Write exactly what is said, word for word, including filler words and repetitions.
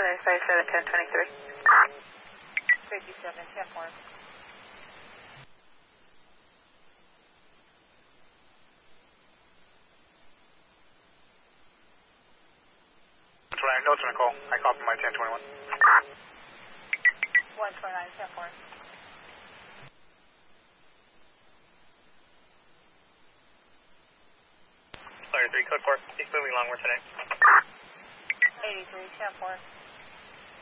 Larry thirty-seven, ten twenty-three. fifty-seven, ten four. twenty-nine, no, it's on a call. I copy my ten twenty-one. one twenty-nine, ten four. Larry three, code four. He's moving along with today. eighty-three, ten four.